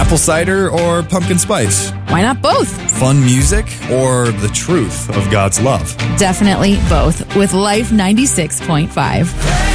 Apple cider or pumpkin spice? Why not both? Fun music or the truth of God's love? Definitely both with Life 96.5.